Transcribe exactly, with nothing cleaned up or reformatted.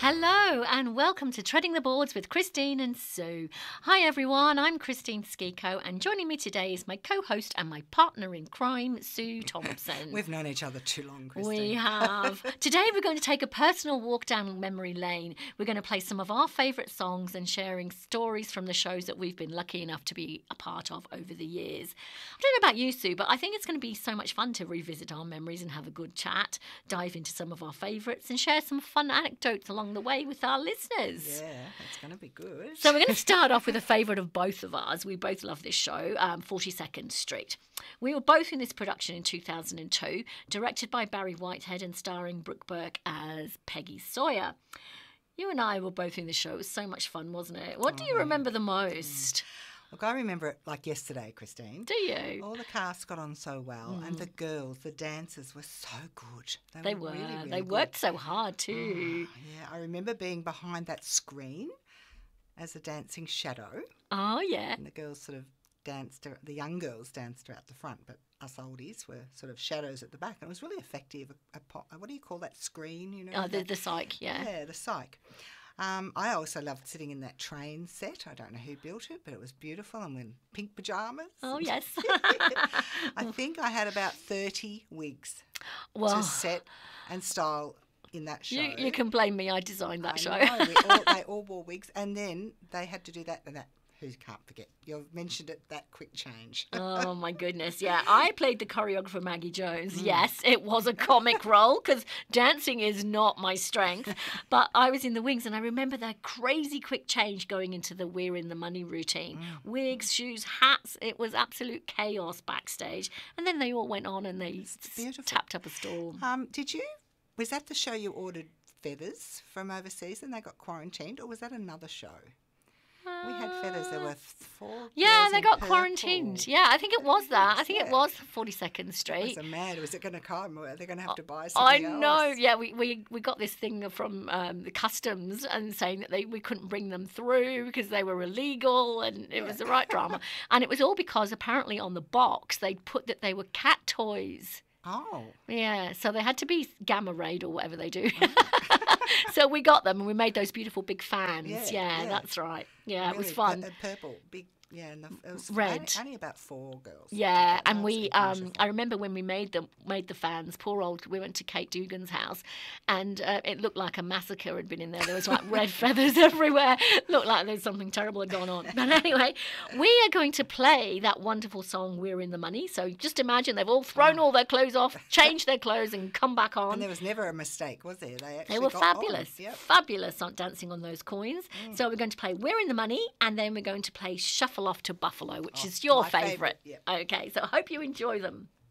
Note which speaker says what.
Speaker 1: Hello and welcome to Treading the Boards with Christine and Sue. Hi everyone, I'm Christine Skiko and joining me today is my co-host and my partner in crime, Sue Thompson.
Speaker 2: We've known each other too long, Christine.
Speaker 1: We have. Today we're going to take a personal walk down memory lane. We're going to play some of our favourite songs and sharing stories from the shows that we've been lucky enough to be a part of over the years. I don't know about you, Sue, but I think it's going to be so much fun to revisit our memories and have a good chat, dive into some of our favourites and share some fun anecdotes along the way with our listeners.
Speaker 2: Yeah, it's going to be good.
Speaker 1: So we're going to start off with a favourite of both of ours. We both love this show, um, forty-second Street. We were both in this production in two thousand two, directed by Barry Whitehead and starring Brooke Burke as Peggy Sawyer. You and I were both in the show. It was so much fun, wasn't it? What do you remember the most?
Speaker 2: Look, I remember it like yesterday, Christine.
Speaker 1: Do you?
Speaker 2: All the cast got on so well,
Speaker 1: Mm.
Speaker 2: and the girls, the dancers were so good.
Speaker 1: They were.
Speaker 2: really, really
Speaker 1: they
Speaker 2: good.
Speaker 1: worked so hard too.
Speaker 2: Oh, yeah, I remember being behind that screen as a dancing shadow,
Speaker 1: Oh, yeah.
Speaker 2: and the girls sort of danced, the young girls danced out the front, but us oldies were sort of shadows at the back, and it was really effective. A, a, po- what do you call that screen? You know,
Speaker 1: Oh, the,
Speaker 2: that-
Speaker 1: the psych, yeah.
Speaker 2: Yeah, the psych. Um, I also loved sitting in that train set. I don't know who built it, but it was beautiful. And in pink pyjamas.
Speaker 1: Oh, yes.
Speaker 2: I think I had about thirty wigs
Speaker 1: Well,
Speaker 2: to set and style in that show.
Speaker 1: you, you can blame me. I designed that
Speaker 2: I
Speaker 1: show.
Speaker 2: know, we all, they all wore wigs, and then they had to do that and that. Who can't forget? You've mentioned it, that quick change.
Speaker 1: Oh, my goodness. Yeah, I played the choreographer Maggie Jones.
Speaker 2: Mm.
Speaker 1: Yes, it was a comic role because dancing is not my strength. But I was in the wings and I remember that crazy quick change going into the We're in the Money routine.
Speaker 2: Mm.
Speaker 1: Wigs, shoes, hats. It was absolute chaos backstage. And then they all went on and they s-
Speaker 2: beautiful.
Speaker 1: tapped up a storm.
Speaker 2: Um, did you? Was that the show you ordered feathers from overseas and they got quarantined, or was that another show? We had feathers. There were four.
Speaker 1: Yeah,
Speaker 2: girls
Speaker 1: they
Speaker 2: in
Speaker 1: got
Speaker 2: purple.
Speaker 1: quarantined. Yeah, I think it was that. I think it
Speaker 2: Yeah.
Speaker 1: was forty-second
Speaker 2: Was
Speaker 1: Street.
Speaker 2: it mad? Was it going to come? Or are they going to have to buy
Speaker 1: I
Speaker 2: something else?
Speaker 1: know. Yeah, we, we, we got this thing from um, the customs and saying that they we couldn't bring them through because they were illegal, and it was the right drama. And it was all because apparently on the box they'd put that they were cat toys.
Speaker 2: Oh.
Speaker 1: Yeah, so they had to be gamma rayed or whatever they do. So we got them and we made those beautiful big fans. Yeah,
Speaker 2: Yeah, yeah.
Speaker 1: that's right. Yeah, it was
Speaker 2: Really,
Speaker 1: fun.
Speaker 2: pu- uh, purple, big. Yeah, and the, it was
Speaker 1: Red.
Speaker 2: Only, only about four girls.
Speaker 1: Yeah,
Speaker 2: That's
Speaker 1: and we, um,
Speaker 2: beautiful.
Speaker 1: I remember when we made them, made the fans. Poor old, we went to Kate Dugan's house, and uh, it looked like a massacre had been in there. There was like red feathers everywhere. Looked like there's something terrible had gone on. But anyway, we are going to play that wonderful song "We're in the Money." So just imagine they've all thrown all their clothes off, changed their clothes, and come back on.
Speaker 2: And there was never a mistake, was there? They actually
Speaker 1: They were
Speaker 2: got on.
Speaker 1: fabulous,
Speaker 2: Yep.
Speaker 1: fabulous on dancing on those coins. So we're going to play "We're in the Money," and then we're going to play "Shuffle Off to Buffalo," which
Speaker 2: Oh,
Speaker 1: is your
Speaker 2: my
Speaker 1: favourite.
Speaker 2: favourite, yep.
Speaker 1: Okay, so I hope you enjoy them.